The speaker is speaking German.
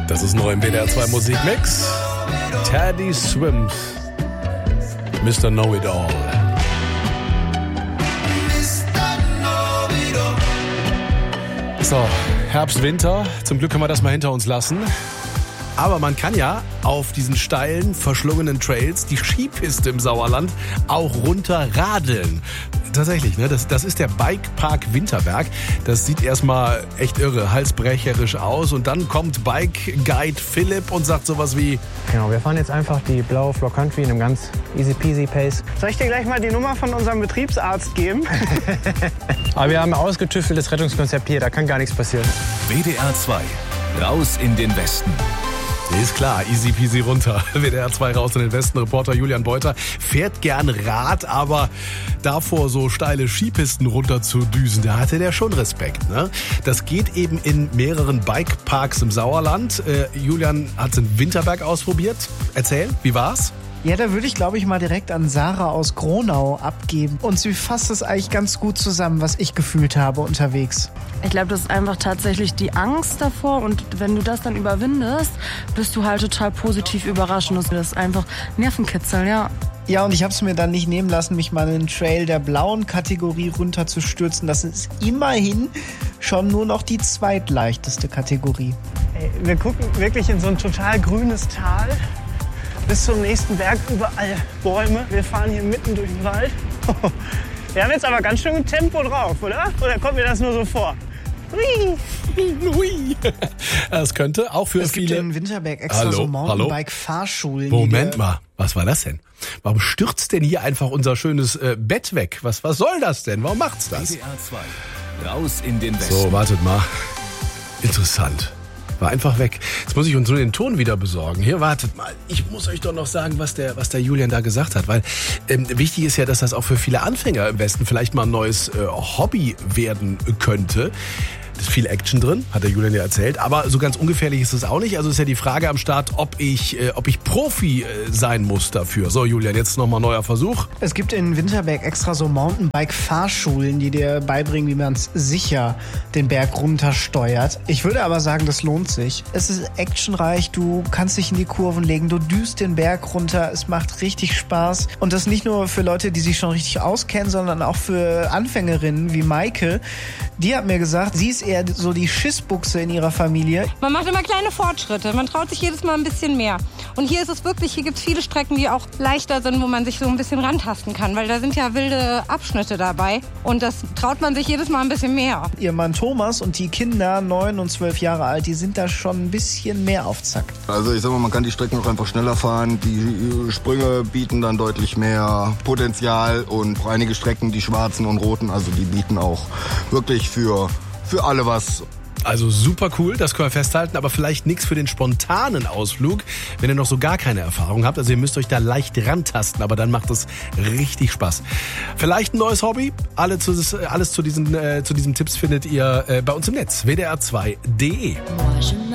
Das ist neu im WDR 2 Musikmix. Teddy Swims, Mr. Know-It-All. So, Herbst, Winter. Zum Glück können wir das mal hinter uns lassen. Aber man kann ja auf diesen steilen, verschlungenen Trails die Skipiste im Sauerland auch runterradeln. Tatsächlich, ne? Das ist der Bikepark Winterberg. Das sieht erstmal echt irre, halsbrecherisch aus. Und dann kommt Bike Guide Philipp und sagt sowas wie: Genau, wir fahren jetzt einfach die blaue Floor Country in einem ganz easy peasy Pace. Soll ich dir gleich mal die Nummer von unserem Betriebsarzt geben? Aber wir haben ein ausgetüfteltes Rettungskonzept hier, da kann gar nichts passieren. WDR 2, raus in den Westen. Ist klar, easy peasy runter. WDR 2 raus in den Westen. Reporter Julian Beuter fährt gern Rad, aber davor so steile Skipisten runter zu düsen, da hatte der schon Respekt. Ne? Das geht eben in mehreren Bikeparks im Sauerland. Julian hat es in Winterberg ausprobiert. Erzähl, wie war's? Ja, da würde ich, glaube ich, mal direkt an Sarah aus Gronau abgeben. Und sie fasst es eigentlich ganz gut zusammen, was ich gefühlt habe unterwegs. Ich glaube, das ist einfach tatsächlich die Angst davor. Und wenn du das dann überwindest, bist du halt total positiv überrascht. Und das ist einfach Nervenkitzel, ja. Ja, und ich habe es mir dann nicht nehmen lassen, mich mal in den Trail der blauen Kategorie runterzustürzen. Das ist immerhin schon nur noch die zweitleichteste Kategorie. Ey, wir gucken wirklich in so ein total grünes Tal. Bis zum nächsten Berg überall Bäume. Wir fahren hier mitten durch den Wald. Wir haben jetzt aber ganz schön Tempo drauf, oder? Oder kommt mir das nur so vor? Hui. Das könnte auch für es viele... Es gibt in Winterberg extra so Mountainbike-Fahrschulen. Moment mal, was war das denn? Warum stürzt denn hier einfach unser schönes Bett weg? Was soll das denn? Warum macht's das? WDR 2, raus in den Westen. So, wartet mal. Interessant. War einfach weg. Jetzt muss ich uns nur den Ton wieder besorgen. Hier, wartet mal. Ich muss euch doch noch sagen, was der Julian da gesagt hat. Weil wichtig ist ja, dass das auch für viele Anfänger im Westen vielleicht mal ein neues Hobby werden könnte. Da ist viel Action drin, hat der Julian ja erzählt. Aber so ganz ungefährlich ist es auch nicht. Also ist ja die Frage am Start, ob ich Profi sein muss dafür. So, Julian, jetzt nochmal neuer Versuch. Es gibt in Winterberg extra so Mountainbike-Fahrschulen, die dir beibringen, wie man sicher den Berg runtersteuert. Ich würde aber sagen, das lohnt sich. Es ist actionreich, du kannst dich in die Kurven legen, du düst den Berg runter, es macht richtig Spaß. Und das nicht nur für Leute, die sich schon richtig auskennen, sondern auch für Anfängerinnen wie Maike. Die hat mir gesagt, sie ist eher so die Schissbuchse in ihrer Familie. Man macht immer kleine Fortschritte, man traut sich jedes Mal ein bisschen mehr. Und hier ist es wirklich, hier gibt es viele Strecken, die auch leichter sind, wo man sich so ein bisschen rantasten kann, weil da sind ja wilde Abschnitte dabei und das traut man sich jedes Mal ein bisschen mehr. Ihr Mann Thomas und die Kinder, 9 und 12 Jahre alt, die sind da schon ein bisschen mehr auf Zack. Also ich sag mal, man kann die Strecken auch einfach schneller fahren, die Sprünge bieten dann deutlich mehr Potenzial und einige Strecken, die schwarzen und roten, also die bieten auch wirklich für alle was. Also super cool, das können wir festhalten, aber vielleicht nichts für den spontanen Ausflug, wenn ihr noch so gar keine Erfahrung habt. Also ihr müsst euch da leicht rantasten, aber dann macht es richtig Spaß. Vielleicht ein neues Hobby? Alles zu diesen Tipps findet ihr bei uns im Netz, wdr2.de.